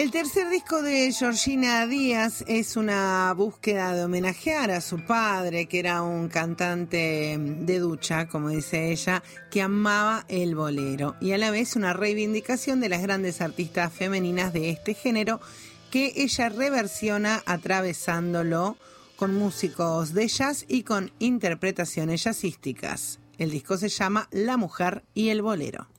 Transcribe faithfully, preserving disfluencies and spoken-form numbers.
El tercer disco de Georgina Díaz es una búsqueda de homenajear a su padre, que era un cantante de ducha, como dice ella, que amaba el bolero, y a la vez una reivindicación de las grandes artistas femeninas de este género que ella reversiona atravesándolo con músicos de jazz y con interpretaciones jazzísticas. El disco se llama La Mujer y el Bolero.